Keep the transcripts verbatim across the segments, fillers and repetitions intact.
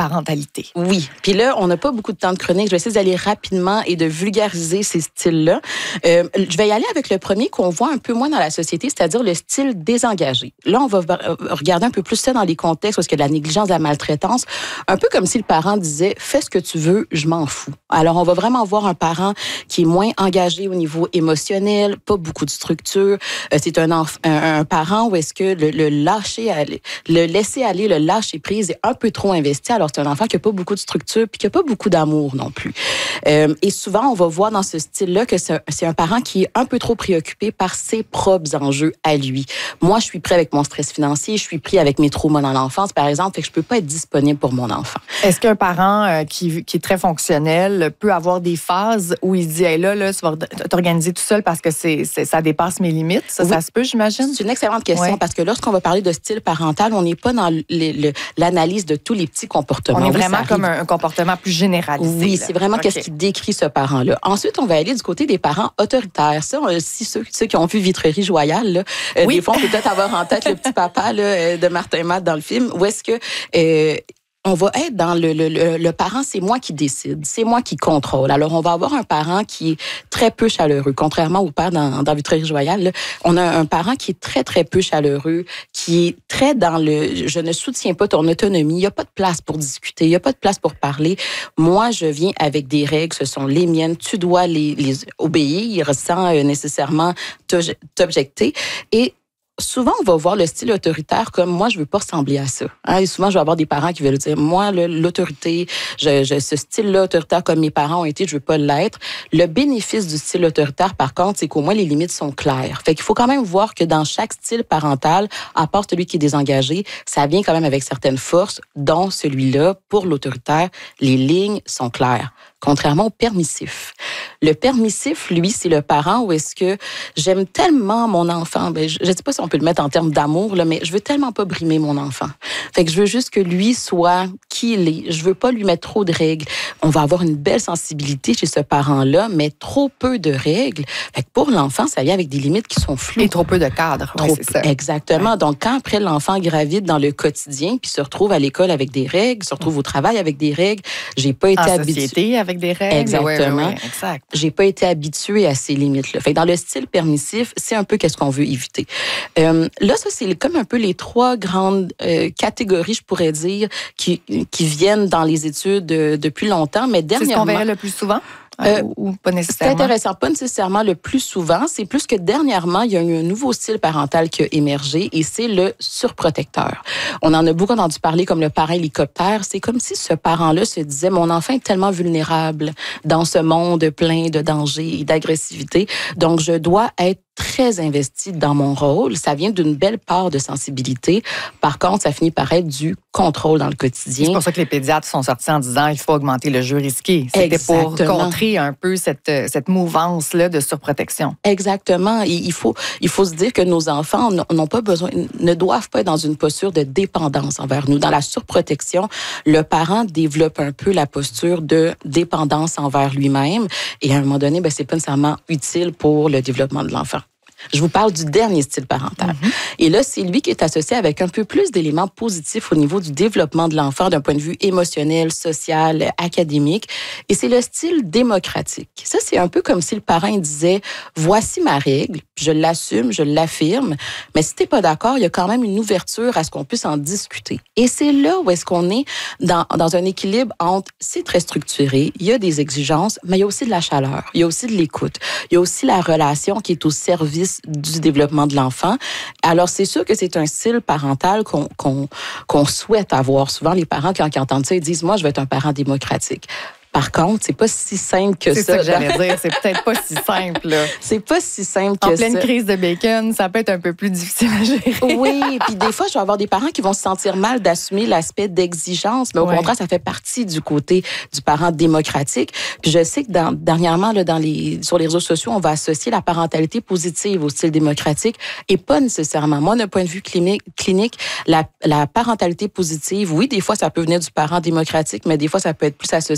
parentalité. Oui. Puis là, on n'a pas beaucoup de temps de chronique. Je vais essayer d'aller rapidement et de vulgariser ces styles-là. Euh, je vais y aller avec le premier qu'on voit un peu moins dans la société, c'est-à-dire le style désengagé. Là, on va regarder un peu plus ça dans les contextes où il y a de la négligence, de la maltraitance. Un peu comme si le parent disait « fais ce que tu veux, je m'en fous ». Alors, on va vraiment voir un parent qui est moins engagé au niveau émotionnel, pas beaucoup de structure. Euh, c'est un, enf- un, un parent où est-ce que le, le lâcher aller, le laisser aller, le lâcher prise est un peu trop investi. Alors, c'est un enfant qui n'a pas beaucoup de structure puis qui n'a pas beaucoup d'amour non plus. Euh, et souvent, on va voir dans ce style-là que c'est, c'est un parent qui est un peu trop préoccupé par ses propres enjeux à lui. Moi, je suis prêt avec mon stress financier, je suis pris avec mes traumas dans l'enfance, par exemple, fait que je peux pas être disponible pour mon enfant. Est-ce qu'un parent euh, qui, qui est très fonctionnel peut avoir des phases où il dit hey, « là, là, tu vas t'organiser tout seul parce que c'est, c'est, ça dépasse mes limites ». Ça, oui. Ça se peut, j'imagine? C'est une excellente question ouais. parce que lorsqu'on va parler de style parental, on n'est pas dans le, le, l'analyse de tous les petits comportements. On est oui, vraiment comme un, un comportement plus généralisé. Oui, là. c'est vraiment okay. qu'est-ce qui décrit ce parent-là. Ensuite, on va aller du côté des parents autoritaires. Ça, si ceux, ceux qui ont vu Vitrerie Royale, là, oui. des fois, on peut peut-être avoir en tête le petit papa là, de Martin Matt dans le film, où est-ce que... Euh, on va être dans le, le, le, le parent, c'est moi qui décide, c'est moi qui contrôle. Alors, on va avoir un parent qui est très peu chaleureux. Contrairement au père dans, dans Vitrerie Royale, là, on a un parent qui est très, très peu chaleureux, qui est très dans le « je ne soutiens pas ton autonomie ». Il n'y a pas de place pour discuter, il n'y a pas de place pour parler. Moi, je viens avec des règles, ce sont les miennes. Tu dois les, les obéir sans nécessairement t'objecter. Et souvent, on va voir le style autoritaire comme moi, je veux pas ressembler à ça. Hein? Et souvent, je vais avoir des parents qui veulent dire moi, le, l'autorité, je, je, ce style-là autoritaire comme mes parents ont été, je veux pas l'être. Le bénéfice du style autoritaire, par contre, c'est qu'au moins les limites sont claires. Fait qu'il faut quand même voir que dans chaque style parental, à part celui qui est désengagé, ça vient quand même avec certaines forces, dont celui-là, pour l'autoritaire, les lignes sont claires. Contrairement au permissif. Le permissif, lui, c'est le parent où est-ce que j'aime tellement mon enfant, ben, je ne sais pas si on peut le mettre en termes d'amour, là, mais je veux tellement pas brimer mon enfant. Fait que je veux juste que lui soit qui il est. Je veux pas lui mettre trop de règles. On va avoir une belle sensibilité chez ce parent-là, mais trop peu de règles. Fait que pour l'enfant, ça vient avec des limites qui sont floues. Et trop peu de cadres. Trop, ouais, c'est ça. Exactement. Ouais. Donc, quand après l'enfant gravite dans le quotidien, puis se retrouve à l'école avec des règles, se retrouve au travail avec des règles, j'ai pas été habituée. Avec des règles. Exactement. Oui, oui, oui, exact. J'ai pas été habituée à ces limites-là. Fait que dans le style permissif, c'est un peu qu'est-ce qu'on veut éviter. Euh, là, ça, c'est comme un peu les trois grandes euh, catégories, je pourrais dire, qui, qui viennent dans les études euh, depuis longtemps, mais dernièrement... C'est ce qu'on verrait le plus souvent? Euh, ou pas nécessairement? C'est intéressant, pas nécessairement le plus souvent. C'est plus que dernièrement, il y a eu un nouveau style parental qui a émergé et c'est le surprotecteur. On en a beaucoup entendu parler comme le parent hélicoptère. C'est comme si ce parent-là se disait, mon enfant est tellement vulnérable dans ce monde plein de dangers et d'agressivité, donc je dois être très investi dans mon rôle. Ça vient d'une belle part de sensibilité. Par contre, ça finit par être du contrôle dans le quotidien. C'est pour ça que les pédiatres sont sortis en disant il faut augmenter le jeu risqué. C'était Exactement. Pour contrer un peu cette, cette mouvance-là de surprotection. Exactement. Et il faut, il faut se dire que nos enfants n'ont pas besoin, ne doivent pas être dans une posture de dépendance envers nous. Dans la surprotection, le parent développe un peu la posture de dépendance envers lui-même. Et à un moment donné, ben, c'est pas nécessairement utile pour le développement de l'enfant. Je vous parle du dernier style parental. Mm-hmm. Et là, c'est lui qui est associé avec un peu plus d'éléments positifs au niveau du développement de l'enfant d'un point de vue émotionnel, social, académique. Et c'est le style démocratique. Ça, c'est un peu comme si le parent disait, voici ma règle, je l'assume, je l'affirme, mais si t'es pas d'accord, il y a quand même une ouverture à ce qu'on puisse en discuter. Et c'est là où est-ce qu'on est dans, dans un équilibre entre, c'est très structuré, il y a des exigences, mais il y a aussi de la chaleur, il y a aussi de l'écoute, il y a aussi la relation qui est au service du développement de l'enfant. Alors, c'est sûr que c'est un style parental qu'on, qu'on, qu'on souhaite avoir. Souvent, les parents, quand ils entendent ça, ils disent, moi, je veux être un parent démocratique. Par contre, c'est pas si simple que c'est ça. C'est ça que j'allais dire. C'est peut-être pas si simple. Là. C'est pas si simple que ça. En pleine crise de bacon, ça peut être un peu plus difficile à gérer. Oui, puis des fois, je vais avoir des parents qui vont se sentir mal d'assumer l'aspect d'exigence, mais au ouais. contraire, ça fait partie du côté du parent démocratique. Puis je sais que dans, dernièrement, là, dans les, sur les réseaux sociaux, on va associer la parentalité positive au style démocratique et pas nécessairement. Moi, d'un point de vue clinique, clinique la, la parentalité positive, oui, des fois, ça peut venir du parent démocratique, mais des fois, ça peut être plus associé au parent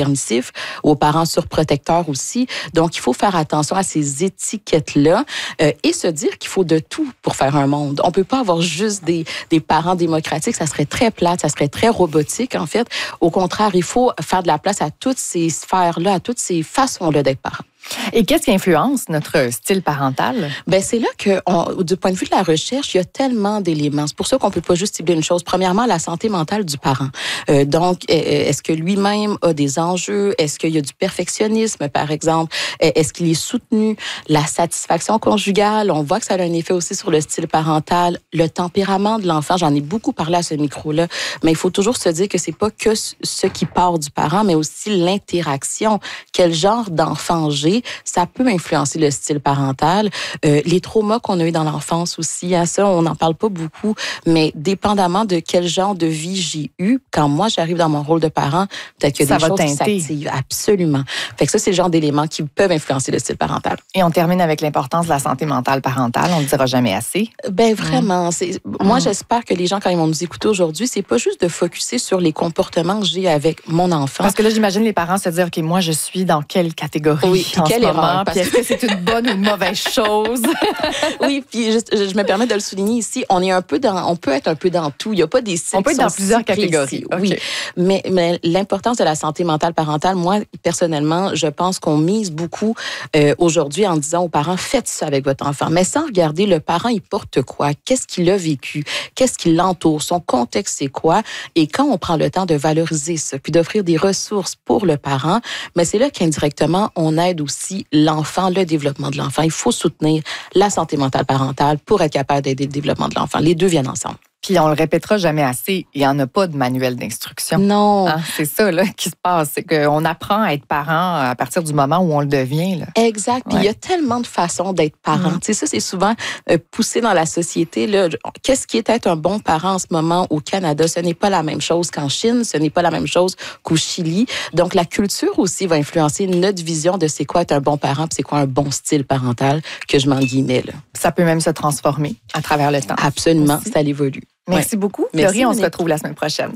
permissifs, aux parents surprotecteurs aussi. Donc, il faut faire attention à ces étiquettes-là euh, et se dire qu'il faut de tout pour faire un monde. On peut pas avoir juste des, des parents démocratiques, ça serait très plate, ça serait très robotique, en fait. Au contraire, il faut faire de la place à toutes ces sphères-là, à toutes ces façons-là d'être parents. Et qu'est-ce qui influence notre style parental? Ben c'est là que, on, du point de vue de la recherche, il y a tellement d'éléments. C'est pour ça qu'on peut pas juste cibler une chose. Premièrement, la santé mentale du parent. Euh, donc, est-ce que lui-même a des enjeux? Est-ce qu'il y a du perfectionnisme, par exemple? Est-ce qu'il est soutenu? La satisfaction conjugale, on voit que ça a un effet aussi sur le style parental. Le tempérament de l'enfant, j'en ai beaucoup parlé à ce micro-là, mais il faut toujours se dire que c'est pas que ce qui part du parent, mais aussi l'interaction. Quel genre d'enfant j'ai? Ça peut influencer le style parental. Euh, les traumas qu'on a eu dans l'enfance aussi, hein, ça, on n'en parle pas beaucoup, mais dépendamment de quel genre de vie j'ai eu, quand moi, j'arrive dans mon rôle de parent, peut-être qu'il y a des choses qui s'activent. Absolument. Fait que ça, c'est le genre d'éléments qui peuvent influencer le style parental. Et on termine avec l'importance de la santé mentale parentale. On ne le dira jamais assez. Ben vraiment. Mmh. C'est, moi, mmh. j'espère que les gens, quand ils vont nous écouter aujourd'hui, c'est pas juste de focusser sur les comportements que j'ai avec mon enfant. Parce que là, j'imagine les parents se dire, OK, moi, je suis dans quelle catégorie? Oui, puis quelle erreur? Puis est-ce que c'est une bonne ou une mauvaise chose? Oui, puis je, je me permets de le souligner ici, on est un peu dans, on peut être un peu dans tout. Il n'y a pas des styles On peut être dans plusieurs si catégories. Okay. Oui, mais, mais l'importance de la santé mentale parentale, moi, personnellement, je pense qu'on mise beaucoup euh, aujourd'hui en disant aux parents, faites ça avec votre enfant. Mais sans regarder le parent, il porte quoi? Qu'est-ce qu'il a vécu? Qu'est-ce qui l'entoure? Son contexte, c'est quoi? Et quand on prend le temps de valoriser ça, puis d'offrir des ressources pour le parent, mais c'est là qu'indirectement, on aide aussi l'enfant, le développement de l'enfant. Il faut soutenir la santé mentale parentale pour être capable d'aider le développement de l'enfant. Les deux viennent ensemble. Puis on le répétera jamais assez, il n'y en a pas de manuel d'instruction. Non. Hein? C'est ça là, qui se passe, c'est qu'on apprend à être parent à partir du moment où on le devient. Là. Exact. Puis ouais. Il y a tellement de façons d'être parent. Mm. Tu sais, ça, c'est souvent euh, poussé dans la société. Là. Qu'est-ce qui est être un bon parent en ce moment au Canada? Ce n'est pas la même chose qu'en Chine, ce n'est pas la même chose qu'au Chili. Donc, la culture aussi va influencer notre vision de c'est quoi être un bon parent puis c'est quoi un bon style parental que je m'en guillemets. Là. Ça peut même se transformer à travers le temps. Absolument, aussi. Ça évolue. Merci ouais. beaucoup. Merci, Laurie, on se retrouve la semaine prochaine.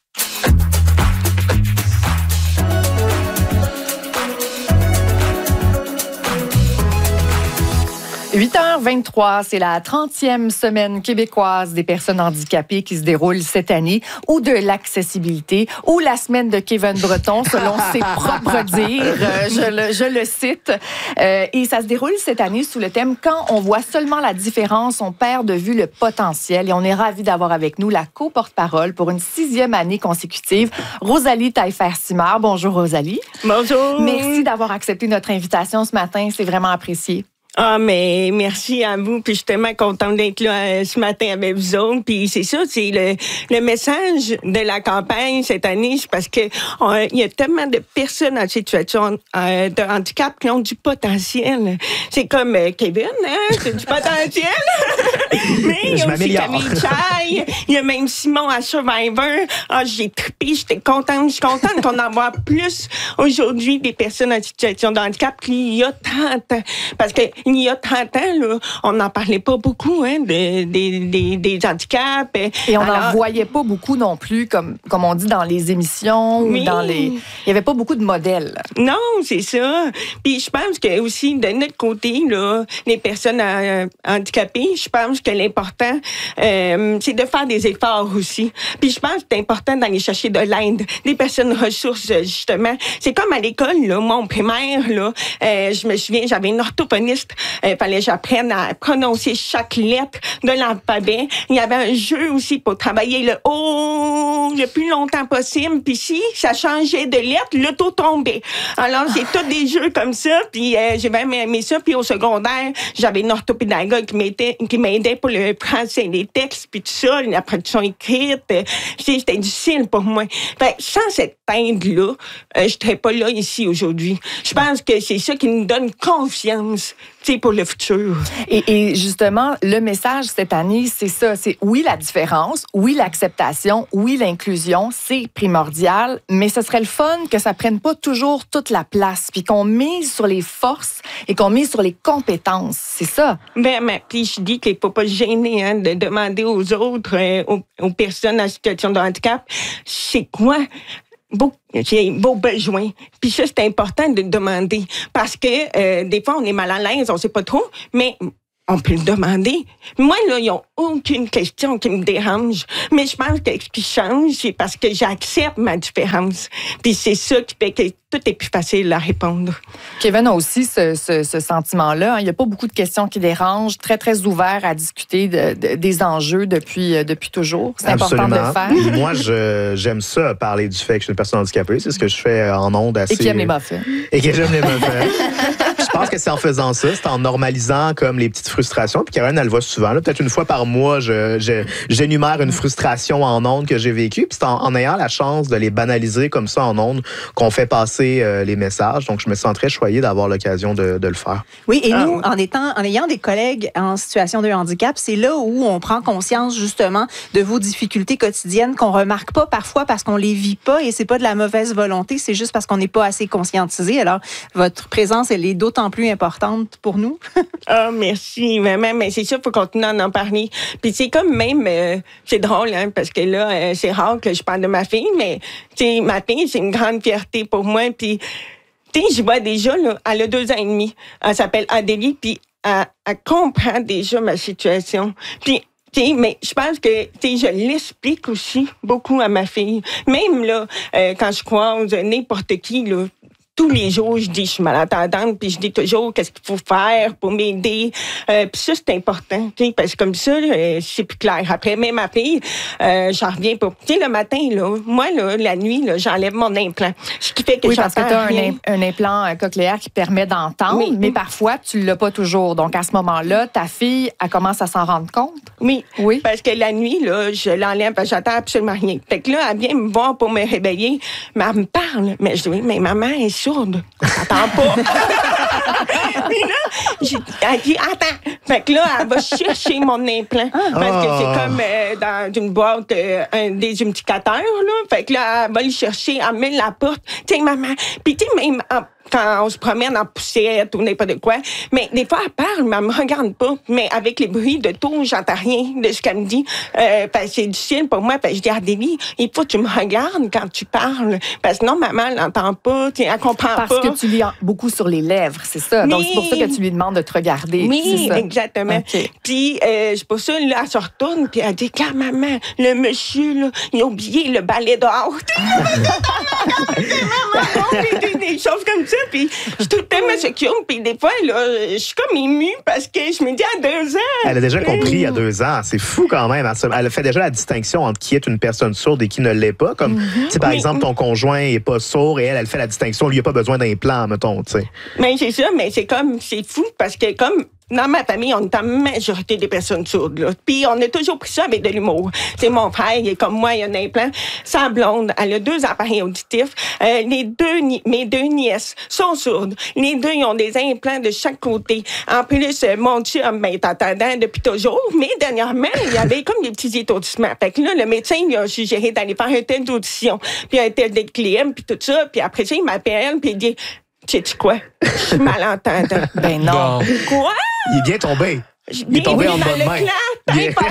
huit heures vingt-trois, c'est la trentième semaine québécoise des personnes handicapées qui se déroule cette année, ou de l'accessibilité, ou la semaine de Kevin Breton, selon ses propres dires. Euh, je, le, je le cite. Euh, et ça se déroule cette année sous le thème « Quand on voit seulement la différence, on perd de vue le potentiel ». Et on est ravis d'avoir avec nous la co-porte-parole pour une sixième année consécutive, Rosalie Taillefer-Simard. Bonjour Rosalie. Bonjour. Merci d'avoir accepté notre invitation ce matin. C'est vraiment apprécié. Ah, mais merci à vous, puis je suis tellement contente d'être là euh, ce matin avec vous autres. Puis c'est ça, c'est le, le message de la campagne cette année, c'est parce que euh, il y a tellement de personnes en situation euh, de handicap qui ont du potentiel. C'est comme euh, Kevin, hein, c'est du potentiel. Mais il y a aussi Camille Chaille, il y a même Simon à Survivor. Ah, j'ai trippé, j'étais contente, je suis contente qu'on en voit plus aujourd'hui des personnes en situation de handicap qu'il y a trente ans. Parce que il y a trente ans, là, on n'en parlait pas beaucoup, hein, des, des, des, des handicaps. Et on n'en voyait pas beaucoup non plus, comme, comme on dit, dans les émissions oui. ou dans les... Il n'y avait pas beaucoup de modèles. Non, c'est ça. Puis je pense que aussi, de notre côté, là, les personnes euh, handicapées, je pense que l'important, euh, c'est de faire des efforts aussi. Puis je pense que c'est important d'aller chercher de l'aide, des personnes ressources, justement. C'est comme à l'école, là, moi, au primaire, là, euh, je me souviens, j'avais une orthophoniste. Il euh, fallait que j'apprenne à prononcer chaque lettre de l'alphabet. Il y avait un jeu aussi pour travailler le O le plus longtemps possible. Puis si ça changeait de lettre, le taux tombait. Alors, c'est tous des jeux comme ça. Puis euh, j'ai vraiment aimé ça. Puis au secondaire, j'avais une orthopédagogue qui m'aidait, qui m'aidait pour le français, les textes, puis tout ça, la production écrite. Euh, c'était difficile pour moi. Fait, sans cette aide-là, euh, je serais pas là ici aujourd'hui. Je pense que c'est ça qui nous donne confiance. C'est pour le futur. Et, et justement, le message cette année, c'est ça. C'est oui, la différence, oui, l'acceptation, oui, l'inclusion, c'est primordial, mais ce serait le fun que ça prenne pas toujours toute la place, puis qu'on mise sur les forces et qu'on mise sur les compétences. C'est ça. Ben, mais puis je dis qu'il faut pas se gêner hein, de demander aux autres, euh, aux, aux personnes en situation de handicap, c'est quoi beau, j'ai beau besoin. Puis ça, c'est important de le demander. Parce que euh, des fois, on est mal à l'aise, on sait pas trop, mais on peut le demander. Moi, là, il n'y a aucune question qui me dérange. Mais je pense que ce qui change, c'est parce que j'accepte ma différence. Puis c'est ça qui fait que tout est plus facile à répondre. Kevin a aussi ce, ce, ce sentiment-là. Il n'y a pas beaucoup de questions qui dérangent. Très, très ouvert à discuter de, de, des enjeux depuis, depuis toujours. C'est Absolument. important de le faire. Moi, je, j'aime ça, parler du fait que je suis une personne handicapée. C'est ce que je fais en ondes assez... Et qui aime les muffins. Et que j'aime les muffins. Je pense que c'est en faisant ça, c'est en normalisant comme les petites frustrations. Puis Caroline, elle le voit souvent. Là, peut-être une fois par mois, je, je, j'énumère une frustration en ondes que j'ai vécue. Puis c'est en, en ayant la chance de les banaliser comme ça en ondes qu'on fait passer euh, les messages. Donc, je me sens très choyé d'avoir l'occasion de, de le faire. Oui, et nous, en étant, en ayant des collègues en situation de handicap, c'est là où on prend conscience justement de vos difficultés quotidiennes qu'on remarque pas parfois parce qu'on les vit pas et c'est pas de la mauvaise volonté, c'est juste parce qu'on n'est pas assez conscientisé. Alors, votre présence, elle est d'autant plus importante pour nous. Ah, oh, merci, maman. Mais c'est sûr, il faut continuer à en parler. Puis c'est comme même, euh, c'est drôle, hein, parce que là, euh, c'est rare que je parle de ma fille, mais tu sais, ma fille, c'est une grande fierté pour moi. Puis, tu sais, je vois déjà, là, elle a deux ans et demi. Elle s'appelle Adélie, puis elle, elle comprend déjà ma situation. Puis, t'sais, mais je pense que t'sais, je l'explique aussi beaucoup à ma fille. Même là, euh, quand je croise n'importe qui, là, tous les jours, je dis, je suis malentendante, puis je dis toujours qu'est-ce qu'il faut faire pour m'aider. Euh, puis ça, c'est important, tu sais, parce que comme ça, là, c'est plus clair. Après, même ma fille, euh, j'en reviens pas. Tu sais, le matin, là, moi, là, la nuit, là, j'enlève mon implant. Ce qui fait que oui, parce que tu as un, un implant cochléaire qui permet d'entendre, oui, mais oui. parfois, tu l'as pas toujours. Donc, à ce moment-là, ta fille, elle commence à s'en rendre compte? Oui, oui. Parce que la nuit, là, je l'enlève parce que j'entends absolument rien. Fait que là, elle vient me voir pour me réveiller, mais elle me parle. Mais je dis, oui, mais maman est sourde. On s'entend pas. Puis là, j'ai, elle dit, attends. Fait que là, elle va chercher mon implant. Ah. Parce que c'est comme euh, dans une boîte, euh, un déshumidificateur, là. Fait que là, elle va le chercher, elle met la porte. Tu sais, maman. Puis tu sais, même en quand on se promène en poussière ou n'importe quoi. Mais des fois, elle parle, mais elle me regarde pas. Mais avec les bruits de tout, j'entends rien de ce qu'elle me dit. Euh, parce que c'est difficile pour moi. Parce que je dis, Adélie, il faut que tu me regardes quand tu parles. Parce que non, maman, elle n'entend pas, elle comprend parce pas. Parce que tu lis beaucoup sur les lèvres, c'est ça. Mais... Donc, c'est pour ça que tu lui demandes de te regarder. Oui, c'est ça. exactement. Okay. Puis, euh, c'est pour ça, là, elle se retourne, puis elle dit, quand maman, le monsieur, là, il a oublié le balai dehors. Des choses comme ça. Puis je suis tout le temps secure. Puis des fois, là, je suis comme émue parce que je me dis à deux ans. Elle a déjà compris il y a deux ans. C'est fou quand même. Elle a fait déjà la distinction entre qui est une personne sourde et qui ne l'est pas. Comme, mm-hmm. tu sais, par oui. exemple, ton conjoint n'est pas sourd et elle, elle fait la distinction. Lui, il n'a pas besoin d'implant, mettons, tu sais. Mais c'est ça, mais c'est comme, c'est fou parce que comme, dans ma famille, on est en majorité des personnes sourdes. Là. Puis on a toujours pris ça avec de l'humour. C'est mon frère, il est comme moi, il a un implant. Sa blonde, elle a deux appareils auditifs. Euh, les deux, mes deux nièces sont sourdes. Les deux, ils ont des implants de chaque côté. En plus, mon chum, ben, est entendant depuis toujours. Mais dernièrement, il y avait comme des petits étourdissements. Fait que là, le médecin lui a suggéré d'aller faire un test d'audition, puis un test d'équilibre, puis tout ça. Puis après ça, il m'appelle, puis il dit, sais-tu quoi? Je suis malentendant. Ben non. Bon. Quoi? Il est bien tombé. Il est tombé en bonne main. Il est...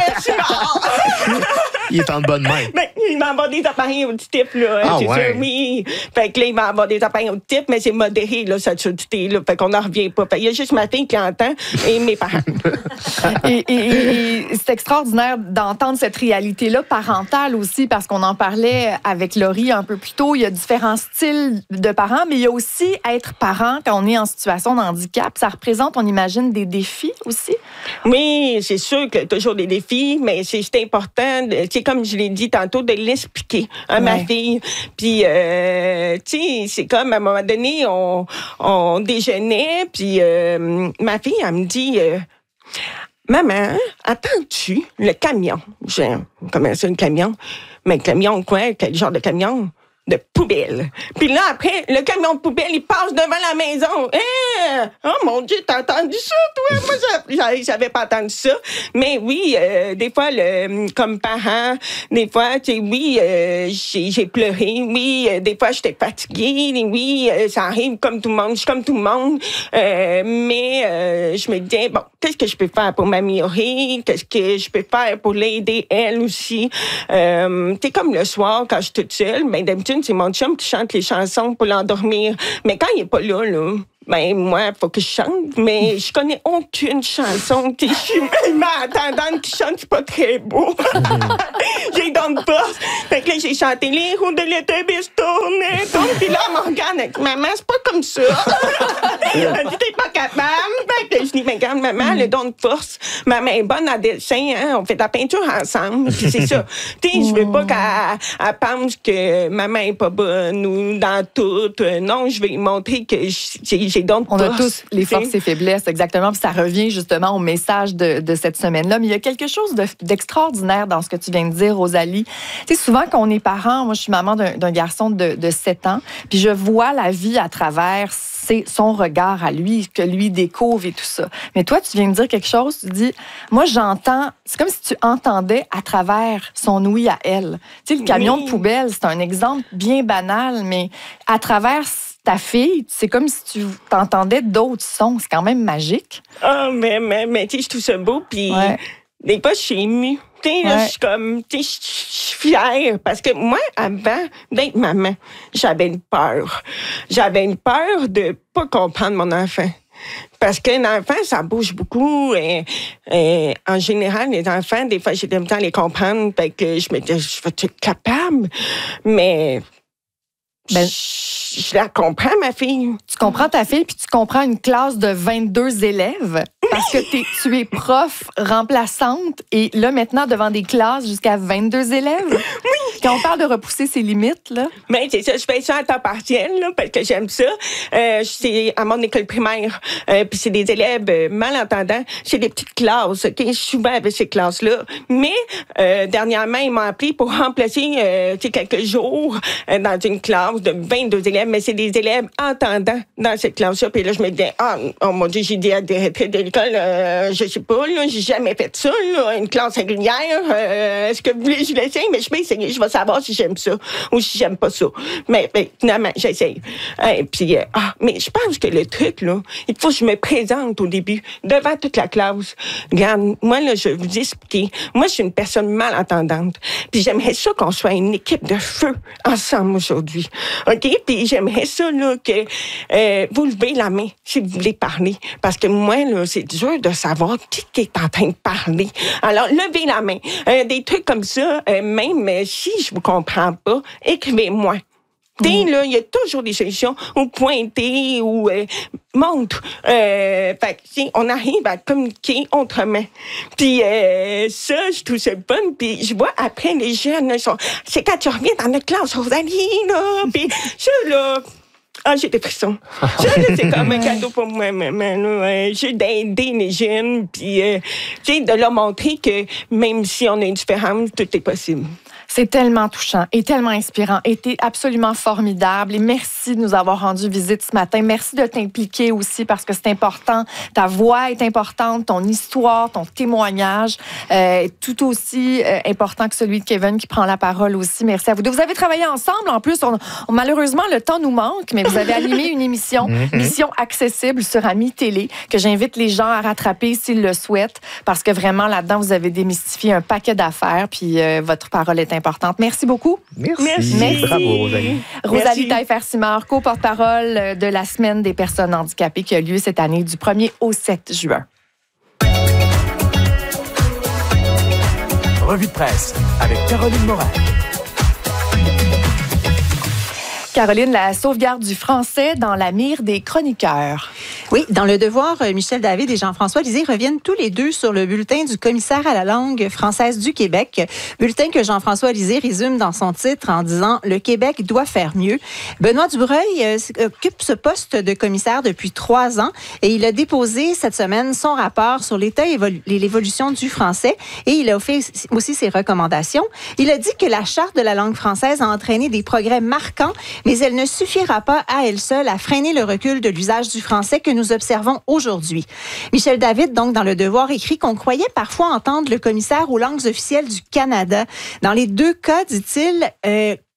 il est en bonne main. Ben, il m'a envoyé des appareils auditifs, là. Ah, c'est ouais. sûr, oui. Fait que là, il m'a envoyé des appareils auditifs, mais c'est modéré, là, cette surdité, là. Fait qu'on n'en revient pas. Fait qu'il y a juste ma fille qui entend et mes parents. et, et, et, et c'est extraordinaire d'entendre cette réalité-là parentale aussi, parce qu'on en parlait avec Laurie un peu plus tôt. Il y a différents styles de parents, mais il y a aussi être parent quand on est en situation de handicap. Ça représente, on imagine, des défis aussi? Oui, c'est sûr qu'il y a toujours des défis, mais c'est, c'est important, c'est comme je l'ai dit tantôt, de l'expliquer à ouais. ma fille. Puis, euh, tu sais, c'est comme à un moment donné, on, on déjeunait, puis euh, ma fille, elle me dit... Euh, Maman, attends-tu le camion? J'ai comment ça, le camion? Mais le camion, quoi? Quel genre de camion? De poubelle. Puis là, après, le camion de poubelle, il passe devant la maison. Eh! Oh mon Dieu, t'as entendu ça, toi? Moi, j'avais pas entendu ça. Mais oui, euh, des fois, le, comme parent, des fois, tu sais, oui, euh, j'ai, j'ai pleuré. Oui, euh, des fois, j'étais fatiguée. Oui, euh, ça arrive comme tout le monde. Je suis comme tout le monde. Euh, mais euh, je me disais, bon, qu'est-ce que je peux faire pour m'améliorer? Qu'est-ce que je peux faire pour l'aider, elle aussi? Euh, tu sais, comme le soir, quand je suis toute seule, ben, d'habitude, semaine, c'est mon chum qui chante les chansons pour l'endormir. Mais quand il est pas là, là, ben, moi, il faut que je chante, mais je connais aucune chanson. Je suis même attendante qui chante, c'est pas très beau. J'ai donc pas. Fait que là, j'ai chanté les roues de l'été, tourner, tourne. Puis là, elle me regarde avec maman, c'est pas comme ça. Elle dit, t'es pas capable. Fait que je dis, mais regarde, maman, le don de force. Maman est bonne en dessin, hein. On fait de la peinture ensemble. Puis c'est ça. Tu sais, je veux pas qu'elle elle pense que maman est pas bonne ou dans tout. Non, je vais lui montrer que j'ai j'ai donc On a tous les forces et faiblesses, exactement. Puis ça revient justement au message de, de cette semaine-là. Mais il y a quelque chose de, d'extraordinaire dans ce que tu viens de dire, Rosalie. Tu sais, souvent, quand on est parent, moi, je suis maman d'un, d'un garçon de, de sept ans, puis je vois la vie à travers c'est son regard à lui, que lui découvre et tout ça. Mais toi, tu viens de dire quelque chose, tu dis, moi, j'entends, c'est comme si tu entendais à travers son ouïe à elle. Tu sais, le camion oui. de poubelle, c'est un exemple bien banal, mais à travers ta fille, c'est comme si tu t'entendais d'autres sons. C'est quand même magique. Ah, oh, mais, mais, mais tu sais, je trouve ça beau, puis ouais. des fois, je suis émue. Tu sais, ouais. je suis comme, tu sais, je suis fière. Parce que moi, avant d'être maman, j'avais une peur. J'avais une peur de pas comprendre mon enfant. Parce qu'un enfant, ça bouge beaucoup. Et, et en général, les enfants, des fois, j'ai du temps à les comprendre. Fait que je me disais, je vais être capable. Mais ben, je, je la comprends, ma fille. Tu comprends ta fille, puis tu comprends une classe de vingt-deux élèves. Parce que t'es, tu es prof remplaçante et là, maintenant, devant des classes jusqu'à vingt-deux élèves. Oui. Quand on parle de repousser ses limites, là. Mais c'est ça, je fais ça à temps partiel, là, parce que j'aime ça. Euh, c'est à mon école primaire. Euh, puis c'est des élèves euh, malentendants. C'est des petites classes, OK? Je suis souvent avec ces classes-là. Mais, euh, dernièrement, ils m'ont appelé pour remplacer, euh, tu sais, quelques jours euh, dans une classe de vingt-deux élèves. Mais c'est des élèves entendants dans cette classe-là. Puis là, je me disais, ah, oh mon Dieu, j'ai dit à des retraites de l'école, Euh, je sais pas, là, j'ai jamais fait ça, là, une classe régulière. Euh, est-ce que vous voulez que je l'essaye? Mais je vais essayer, je vais savoir si j'aime ça ou si j'aime pas ça. Mais, mais finalement, j'essaye. Et puis, euh, ah, mais je pense que le truc, là, il faut que je me présente au début, devant toute la classe. Regarde, moi, là, je vais vous expliquer. Moi, je suis une personne malentendante. Puis j'aimerais ça qu'on soit une équipe de feu ensemble aujourd'hui. OK? Puis j'aimerais ça, là, que euh, vous levez la main si vous voulez parler. Parce que moi, là, c'est dur de savoir qui est en train de parler. Alors, levez la main. Euh, des trucs comme ça, euh, même euh, si je vous comprends pas, écrivez-moi. Mmh. T'sais, là, il y a toujours des solutions, ou pointer, ou euh, montre. Euh, fait que, on arrive à communiquer autrement. Puis euh, ça, je trouve ça bon. Puis je vois après les jeunes, là, sont, c'est quand tu reviens dans notre classe, Rosalie, là. Puis ça, là... Ah, j'ai des frissons. Ça, là, c'est comme un cadeau pour moi, maman. Là. J'ai d'aider les jeunes, puis euh, tu sais, de leur montrer que même si on a une différence, tout est possible. C'est tellement touchant et tellement inspirant. Et t'es absolument formidable. Et merci de nous avoir rendu visite ce matin. Merci de t'impliquer aussi parce que c'est important. Ta voix est importante, ton histoire, ton témoignage euh, est tout aussi euh, important que celui de Kevin qui prend la parole aussi. Merci à vous deux. Vous avez travaillé ensemble. En plus, on, on, malheureusement, le temps nous manque, mais vous avez animé une émission, Mission Accessible sur Ami Télé, que j'invite les gens à rattraper s'ils le souhaitent parce que vraiment, là-dedans, vous avez démystifié un paquet d'affaires puis euh, votre parole est importante. Importante. Merci beaucoup. Merci. Merci. Bravo, Rosalie. Rosalie Taillefer-Simard, co-porte-parole de la Semaine des personnes handicapées qui a lieu cette année du premier au sept juin. Revue de presse avec Caroline Moret. Caroline, la sauvegarde du français dans la mire des chroniqueurs. Oui, dans Le Devoir, Michel David et Jean-François Lisée reviennent tous les deux sur le bulletin du commissaire à la langue française du Québec. Bulletin que Jean-François Lisée résume dans son titre en disant « Le Québec doit faire mieux ». Benoît Dubreuil euh, occupe ce poste de commissaire depuis trois ans et il a déposé cette semaine son rapport sur l'état et l'évolution du français et il a fait aussi ses recommandations. Il a dit que la Charte de la langue française a entraîné des progrès marquants, mais elle ne suffira pas à elle seule à freiner le recul de l'usage du français que nous observons aujourd'hui. Michel David, donc, dans Le Devoir, écrit qu'on croyait parfois entendre le commissaire aux langues officielles du Canada. Dans les deux cas, dit-il, euh,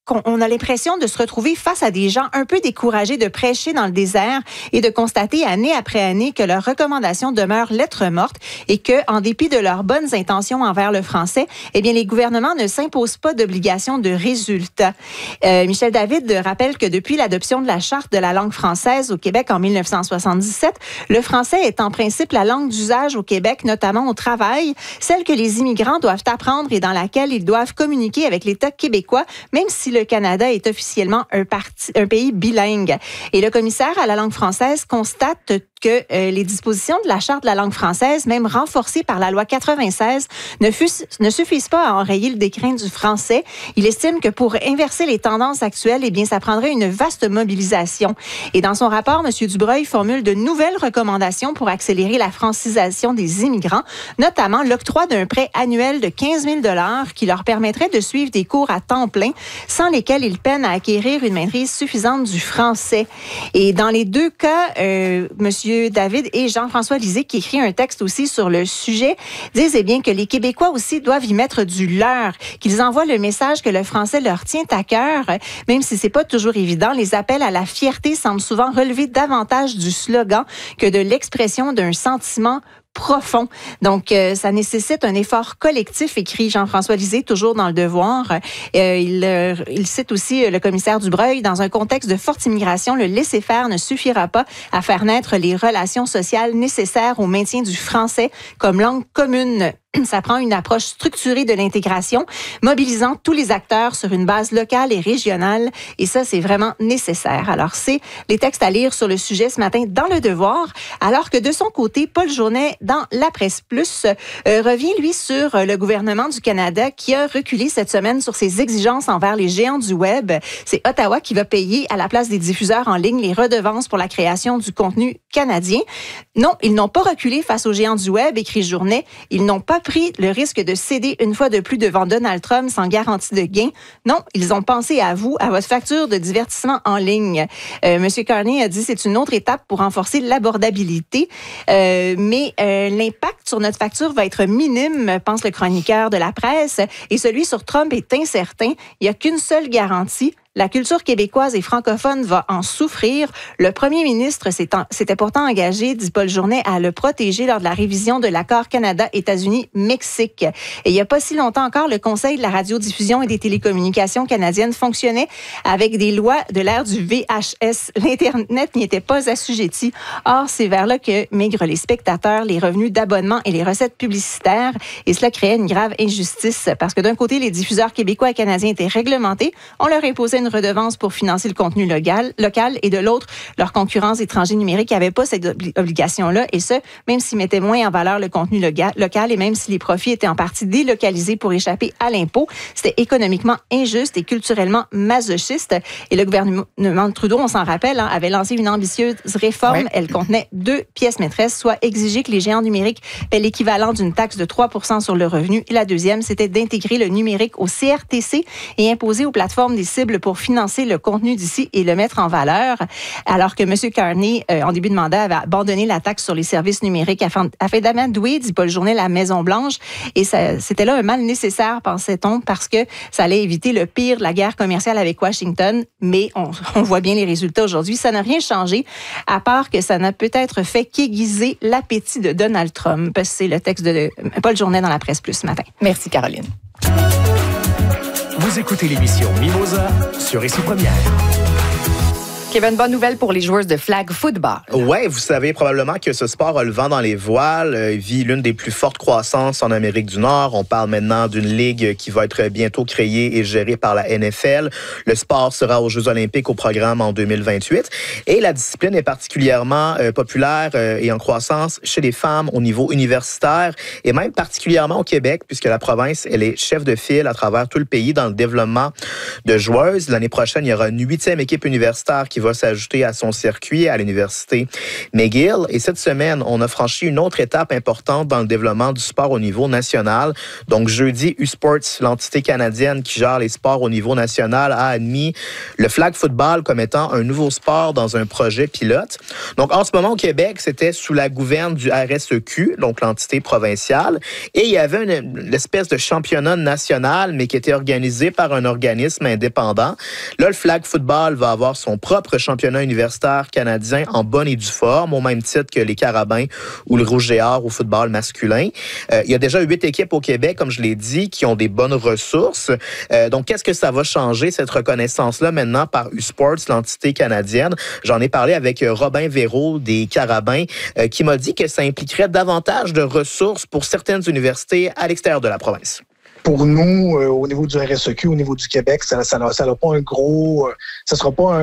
qu'on on a l'impression de se retrouver face à des gens un peu découragés de prêcher dans le désert et de constater année après année que leurs recommandations demeurent lettre morte et que, en dépit de leurs bonnes intentions envers le français, eh bien, les gouvernements ne s'imposent pas d'obligation de résultat. Euh, Michel David rappelle que depuis l'adoption de la Charte de la langue française au Québec en dix-neuf cent soixante-dix-sept, le français est en principe la langue d'usage au Québec, notamment au travail, celle que les immigrants doivent apprendre et dans laquelle ils doivent communiquer avec l'État québécois, même si le Canada est officiellement un, parti, un pays bilingue. Et le commissaire à la langue française constate que euh, les dispositions de la Charte de la langue française, même renforcées par la loi quatre-vingt-seize, ne, fus, ne suffisent pas à enrayer le déclin du français. Il estime que pour inverser les tendances actuelles, eh bien, ça prendrait une vaste mobilisation. Et dans son rapport, M. Dubreuil formule de nouvelles recommandations pour accélérer la francisation des immigrants, notamment l'octroi d'un prêt annuel de quinze mille dollars qui leur permettrait de suivre des cours à temps plein, sans lesquels ils peinent à acquérir une maîtrise suffisante du français. Et dans les deux cas, euh, M. David et Jean-François Lisée, qui écrit un texte aussi sur le sujet, disent eh bien que les Québécois aussi doivent y mettre du leur, qu'ils envoient le message que le français leur tient à cœur, même si c'est pas toujours évident. Les appels à la fierté semblent souvent relever davantage du slogan que de l'expression d'un sentiment profond. Donc, euh, ça nécessite un effort collectif, écrit Jean-François Lisée, toujours dans Le Devoir. Euh, il, euh, il cite aussi euh, le commissaire Dubreuil. Dans un contexte de forte immigration, le laisser-faire ne suffira pas à faire naître les relations sociales nécessaires au maintien du français comme langue commune. Ça prend une approche structurée de l'intégration, mobilisant tous les acteurs sur une base locale et régionale. Et ça, c'est vraiment nécessaire. Alors, c'est les textes à lire sur le sujet ce matin dans Le Devoir. Alors que de son côté, Paul Journet, dans La Presse Plus, euh, revient, lui, sur le gouvernement du Canada qui a reculé cette semaine sur ses exigences envers les géants du Web. C'est Ottawa qui va payer à la place des diffuseurs en ligne les redevances pour la création du contenu canadien. Non, ils n'ont pas reculé face aux géants du Web, écrit Journet. Ils n'ont pas pris le risque de céder une fois de plus devant Donald Trump sans garantie de gain. Non, ils ont pensé à vous, à votre facture de divertissement en ligne. Euh, Monsieur Carney a dit que c'est une autre étape pour renforcer l'abordabilité, euh, mais euh, l'impact sur notre facture va être minime, pense le chroniqueur de La Presse, et celui sur Trump est incertain. Il n'y a qu'une seule garantie. La culture québécoise et francophone va en souffrir. Le premier ministre s'était pourtant engagé, dit Paul Journet, à le protéger lors de la révision de l'accord Canada-États-Unis-Mexique. Et il n'y a pas si longtemps encore, le Conseil de la radiodiffusion et des télécommunications canadiennes fonctionnait avec des lois de l'ère du V H S. L'Internet n'y était pas assujetti. Or, c'est vers là que migrent les spectateurs, les revenus d'abonnement et les recettes publicitaires. Et cela créait une grave injustice parce que d'un côté, les diffuseurs québécois et canadiens étaient réglementés. On leur imposait une redevance pour financer le contenu local, local et de l'autre, leurs concurrents étrangers numériques n'avaient pas cette obli- obligation-là, et ce, même s'ils mettaient moins en valeur le contenu loga- local et même si les profits étaient en partie délocalisés pour échapper à l'impôt. C'était économiquement injuste et culturellement masochiste. Et le gouvernement de Trudeau, on s'en rappelle, hein, avait lancé une ambitieuse réforme. Ouais. Elle contenait deux pièces maîtresses, soit exiger que les géants numériques paient l'équivalent d'une taxe de trois pour cent sur le revenu. Et la deuxième, c'était d'intégrer le numérique au C R T C et imposer aux plateformes des cibles pour financer le contenu d'ici et le mettre en valeur, alors que M. Carney, euh, en début de mandat, avait abandonné la taxe sur les services numériques afin, afin d'amadouer, dit Paul Journet, la Maison-Blanche. Et ça, c'était là un mal nécessaire, pensait-on, parce que ça allait éviter le pire de la guerre commerciale avec Washington. Mais on, on voit bien les résultats aujourd'hui. Ça n'a rien changé, à part que ça n'a peut-être fait qu'aiguiser l'appétit de Donald Trump. C'est le texte de Paul Journet dans La Presse Plus ce matin. Merci, Caroline. Vous écoutez l'émission Mimosa sur Ici Première. Kevin, bonne nouvelle pour les joueuses de flag football. Oui, vous savez probablement que ce sport a le vent dans les voiles, euh, vit l'une des plus fortes croissances en Amérique du Nord. On parle maintenant d'une ligue qui va être bientôt créée et gérée par la N F L. Le sport sera aux Jeux olympiques au programme en deux mille vingt-huit. Et la discipline est particulièrement euh, populaire euh, et en croissance chez les femmes au niveau universitaire et même particulièrement au Québec, puisque la province, elle est chef de file à travers tout le pays dans le développement de joueuses. L'année prochaine, il y aura une huitième équipe universitaire qui va va s'ajouter à son circuit à l'Université McGill. Et cette semaine, on a franchi une autre étape importante dans le développement du sport au niveau national. Donc, jeudi, U-Sports, l'entité canadienne qui gère les sports au niveau national, a admis le flag football comme étant un nouveau sport dans un projet pilote. Donc, en ce moment, au Québec, c'était sous la gouverne du R S E Q, donc l'entité provinciale, et il y avait une, une espèce de championnat national, mais qui était organisé par un organisme indépendant. Là, le flag football va avoir son propre championnat universitaire canadien en bonne et due forme, au même titre que les Carabins ou le Rouge et Or au football masculin. Euh, il y a déjà huit équipes au Québec, comme je l'ai dit, qui ont des bonnes ressources. Euh, donc, qu'est-ce que ça va changer, cette reconnaissance-là, maintenant par U-Sports, l'entité canadienne? J'en ai parlé avec Robin Véraud des Carabins, euh, qui m'a dit que ça impliquerait davantage de ressources pour certaines universités à l'extérieur de la province. Pour nous, euh, au niveau du R S E Q, au niveau du Québec, ça, ça, ça n'a pas un gros, euh, ça sera pas un